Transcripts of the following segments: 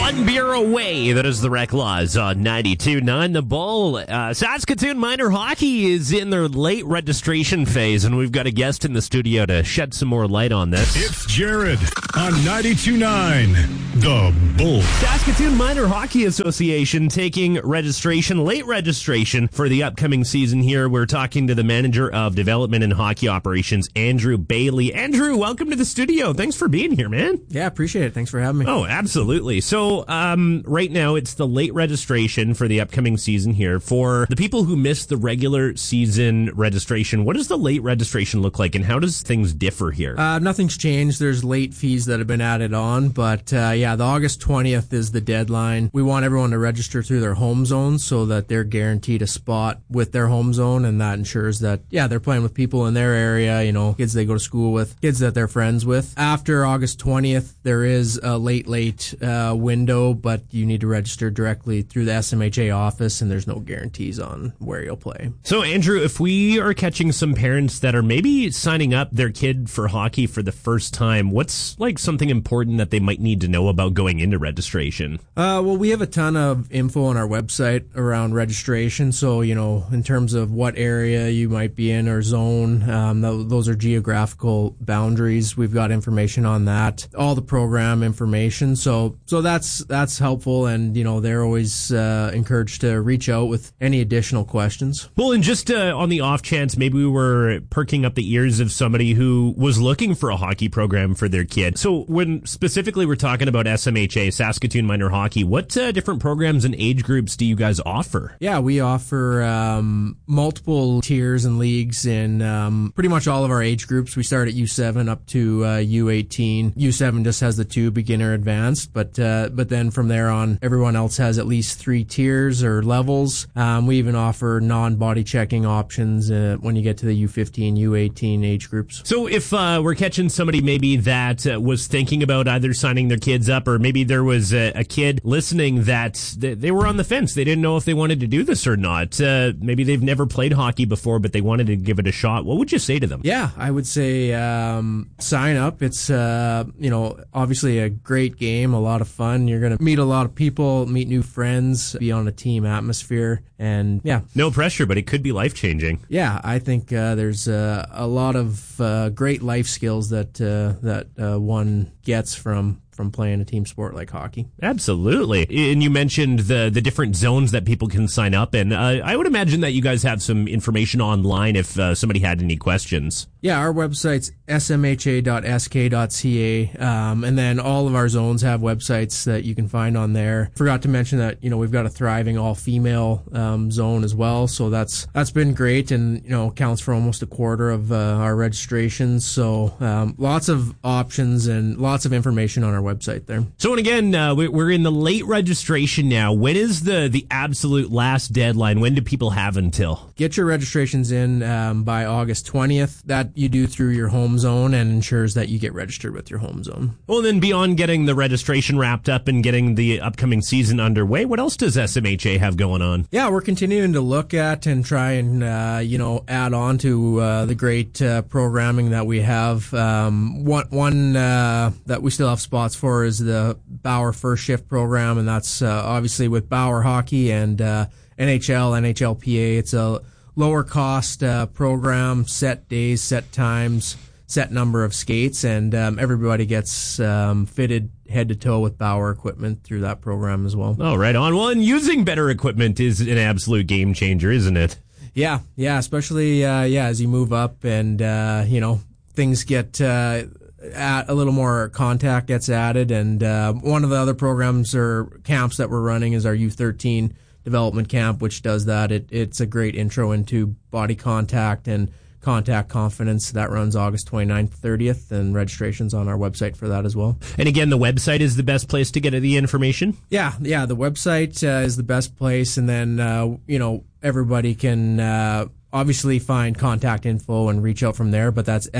One beer away. That is the Rec Laws on 92.9 The Bull. Saskatoon Minor Hockey is in their late registration phase, and we've got a guest in the studio to shed some more light on this. It's Jared on 92.9 The Bull. Saskatoon Minor Hockey Association taking late registration for the upcoming season here. We're talking to the manager of development and hockey operations, Andrew Bailey. Andrew, welcome to the studio. Thanks for being here, man. Yeah, appreciate it. Thanks for having me. Oh, absolutely. So, right now it's the late registration for the upcoming season here. For the people who missed the regular season registration, what does the late registration look like, and how does things differ here? Nothing's changed. There's late fees that have been added on, but the August 20th is the deadline. We want everyone to register through their home zone so that they're guaranteed a spot with their home zone, and that ensures that, they're playing with people in their area, kids they go to school with, kids that they're friends with. After August 20th, there is a late window, but you need to register directly through the SMHA office, and there's no guarantees on where you'll play. So, Andrew, if we are catching some parents that are maybe signing up their kid for hockey for the first time, what's something important that they might need to know about going into registration? Well, we have a ton of info on our website around registration. So, in terms of what area you might be in or zone, those are geographical boundaries. We've got information on that, all the program information. So that's helpful, and they're always encouraged to reach out with any additional questions. Well, and just on the off chance, maybe we were perking up the ears of somebody who was looking for a hockey program for their kid. So when specifically we're talking about SMHA, Saskatoon Minor Hockey, what different programs and age groups do you guys offer? Yeah, we offer multiple tiers and leagues in pretty much all of our age groups. We start at U7 up to U18. U7 just has the two, beginner, advanced, but then from there on, everyone else has at least 3 tiers or levels. We even offer non-body checking options when you get to the U15, U18 age groups. So if we're catching somebody maybe that was thinking about either signing their kids up, or maybe there was a kid listening that they were on the fence, they didn't know if they wanted to do this or not. Maybe they've never played hockey before, but they wanted to give it a shot. What would you say to them? Yeah, I would say sign up. It's obviously a great game, a lot of fun. You're going to meet a lot of people, meet new friends, be on a team atmosphere, and no pressure, but it could be life-changing. Yeah, I think there's a lot of great life skills that one gets from playing a team sport like hockey. Absolutely. And you mentioned the different zones that people can sign up in. I would imagine that you guys have some information online if somebody had any questions. Yeah, our website's smha.sk.ca, and then all of our zones have websites that you can find on there. Forgot to mention that, we've got a thriving all-female zone as well, so that's been great, and, accounts for almost a quarter of our registrations, so lots of options and lots of information on our website there. So, and again, we're in the late registration now. When is the absolute last deadline? When do people have until? Get your registrations in by August 20th. That you do through your home zone, and ensures that you get registered with your home zone. Well, then beyond getting the registration wrapped up and getting the upcoming season underway, what else does SMHA have going on? Yeah, we're continuing to look at and try and, add on to the great programming that we have. One that we still have spots for is the Bauer First Shift program, and that's obviously with Bauer Hockey and NHL, NHLPA. It's a lower cost program, set days, set times, set number of skates, and everybody gets fitted head to toe with Bauer equipment through that program as well. Oh, right on. Well, and using better equipment is an absolute game changer, isn't it? Yeah, especially as you move up and things get a little more contact gets added, and one of the other programs or camps that we're running is our U13 development camp, which does that. It's a great intro into body contact and contact confidence. That runs August 29th, 30th, and registration's on our website for that as well. And again, the website is the best place to get the information? Yeah, the website is the best place, and then, everybody can obviously find contact info and reach out from there, but that's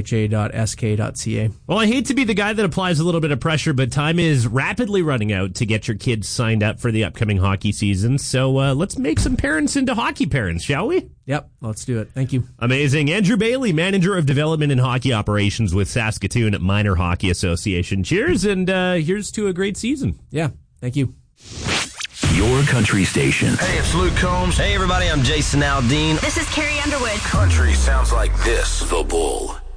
smha.sk.ca. Well, I hate to be the guy that applies a little bit of pressure, but time is rapidly running out to get your kids signed up for the upcoming hockey season. So let's make some parents into hockey parents, shall we? Yep, let's do it. Thank you. Amazing. Andrew Bailey, Manager of Development and Hockey Operations with Saskatoon Minor Hockey Association. Cheers, and here's to a great season. Yeah. Thank you. Your country station. Hey, it's Luke Combs. Hey, everybody, I'm Jason Aldean. This is Carrie Underwood. Country sounds like this. The Bull.